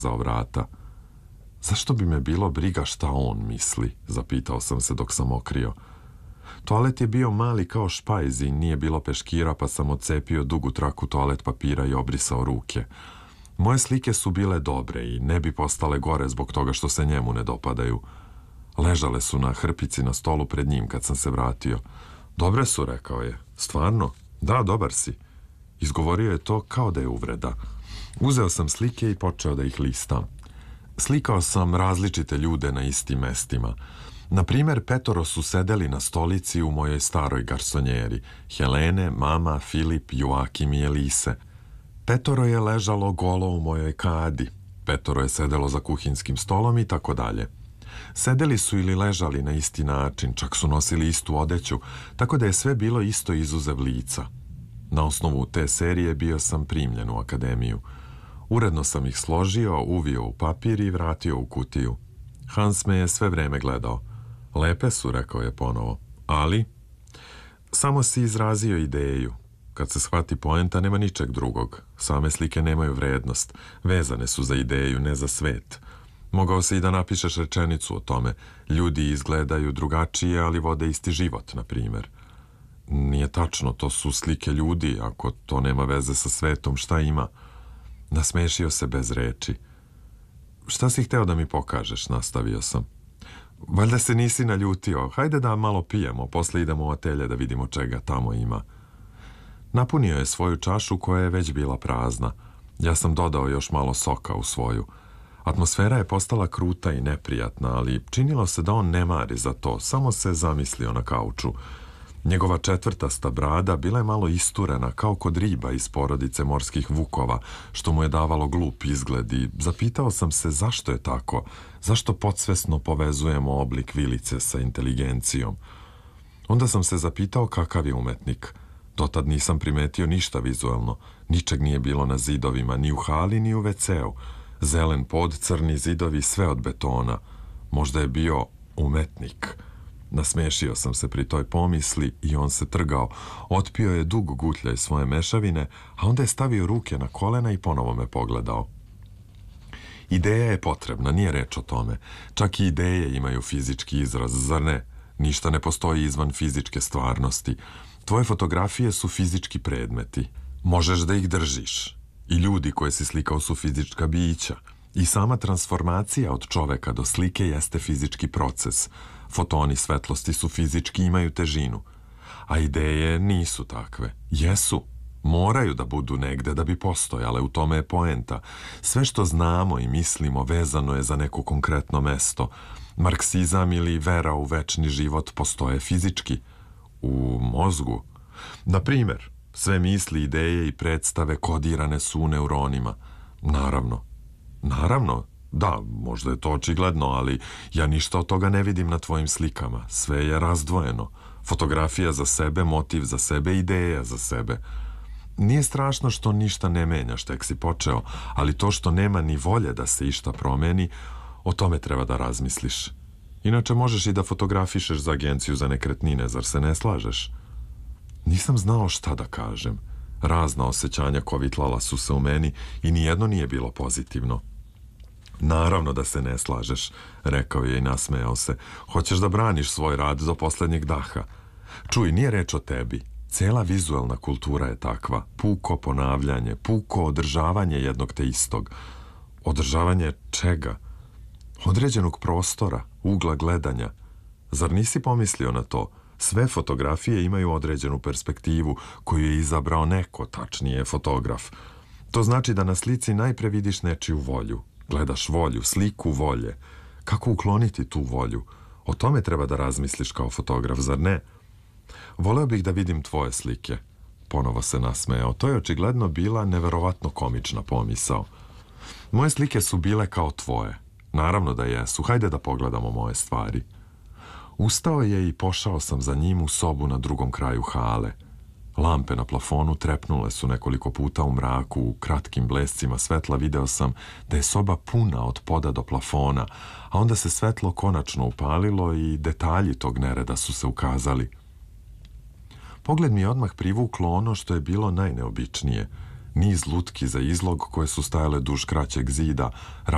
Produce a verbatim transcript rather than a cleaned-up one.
zao vrata. Zašto bi me bilo briga šta on misli, zapitao sam se dok sam okrio. Toalet je bio mali kao špajz i nije bilo peškira, pa sam odcepio dugu traku toalet papira i obrisao ruke. Moje slike su bile dobre i ne bi postale gore zbog toga što se njemu ne dopadaju. Ležale su na hrpici na stolu pred njim kad sam se vratio. Dobre su, rekao je. Stvarno? Da, dobar si. Izgovorio je to kao da je uvreda. Uzeo sam slike i počeo da ih listam. Slikao sam različite ljude na istim mestima. Na primjer, petoro su sedeli na stolici u mojoj staroj garsonjeri. Helene, mama, Filip, Joakim i Elise. Petoro je ležalo golo u mojoj kadi. Petoro je sedelo za kuhinskim stolom i tako dalje. Sedeli su ili ležali na isti način, čak su nosili istu odeću, tako da je sve bilo isto izuzev lica. Na osnovu te serije bio sam primljen u akademiju. Uredno sam ih složio, uvio u papir i vratio u kutiju. Hans me je sve vreme gledao. Lepe su, rekao je ponovo. Ali? Samo si izrazio ideju. Kad se shvati poenta, nema ničeg drugog. Same slike nemaju vrednost. Vezane su za ideju, ne za svet. Mogao si i da napišeš rečenicu o tome. Ljudi izgledaju drugačije, ali vode isti život, na primjer. Nije tačno, to su slike ljudi. Ako to nema veze sa svetom, šta ima? Nasmešio se bez reči. Šta si hteo da mi pokažeš, nastavio sam. Valjda se nisi naljutio. Hajde da malo pijemo, posle idemo u atelje da vidimo čega tamo ima. Napunio je svoju čašu koja je već bila prazna. Ja sam dodao još malo soka u svoju. Atmosfera je postala kruta i neprijatna, ali činilo se da on ne mari za to, samo se zamislio na kauču. Njegova četvrtasta brada bila je malo isturena, kao kod riba iz porodice morskih vukova, što mu je davalo glup izgled i zapitao sam se zašto je tako, zašto podsvesno povezujemo oblik vilice sa inteligencijom. Onda sam se zapitao kakav je umetnik. Dotad nisam primetio ništa vizuelno, ničeg nije bilo na zidovima, ni u hali, ni u ve ceu. Zelen pod, crni zidovi, sve od betona. Možda je bio umetnik. Nasmešio sam se pri toj pomisli i on se trgao. Otpio je dug gutljaj svoje mešavine, a onda je stavio ruke na kolena i ponovo me pogledao. Ideja je potrebna, nije reč o tome. Čak i ideje imaju fizički izraz, zar ne? Ništa ne postoji izvan fizičke stvarnosti. Tvoje fotografije su fizički predmeti. Možeš da ih držiš. I ljudi koje si slikao su fizička bića. I sama transformacija od čoveka do slike jeste fizički proces. Fotoni svetlosti su fizički, imaju težinu. A ideje nisu takve. Jesu. Moraju da budu negde da bi postojale, u tome je poenta. Sve što znamo i mislimo vezano je za neko konkretno mesto. Marksizam ili vera u večni život postoje fizički. U mozgu. Na primjer, sve misli, ideje i predstave kodirane su u neuronima. Naravno. Naravno. Da, možda je to očigledno, ali ja ništa od toga ne vidim na tvojim slikama. Sve je razdvojeno. Fotografija za sebe, motiv za sebe, ideja za sebe. Nije strašno što ništa ne menjaš, tek si počeo, ali to što nema ni volje da se išta promeni, o tome treba da razmisliš. Inače možeš i da fotografišeš za agenciju za nekretnine, zar se ne slažeš? Nisam znao šta da kažem. Razna osjećanja kovitlala su se u meni i nijedno nije bilo pozitivno. Naravno da se ne slažeš, rekao je i nasmejao se. Hoćeš da braniš svoj rad do poslednjeg daha. Čuj, nije reč o tebi. Cela vizuelna kultura je takva. Puko ponavljanje, puko održavanje jednog te istog. Održavanje čega? Određenog prostora, ugla gledanja. Zar nisi pomislio na to? Sve fotografije imaju određenu perspektivu koju je izabrao neko, tačnije fotograf. To znači da na slici najpre vidiš nečiju volju. Gledaš volju, sliku volje. Kako ukloniti tu volju? O tome treba da razmisliš kao fotograf, zar ne? Voleo bih da vidim tvoje slike. Ponovo se nasmejao. To je očigledno bila neverovatno komična pomisao. Moje slike su bile kao tvoje. Naravno da jesu. Hajde da pogledamo moje stvari. Ustao je i pošao sam za njim u sobu na drugom kraju hale. Lampe na plafonu trepnule su nekoliko puta u mraku, u kratkim blescima svetla video sam da je soba puna od poda do plafona, a onda se svetlo konačno upalilo i detalji tog nereda su se ukazali. Pogled mi je odmah privuklo ono što je bilo najneobičnije. Niz lutki za izlog koje su stajale duž kraćeg zida,